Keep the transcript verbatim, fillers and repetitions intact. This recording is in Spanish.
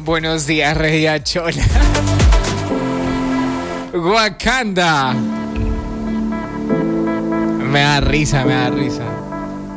Buenos días, Regia Chola. Wakanda. Me da risa, me da risa.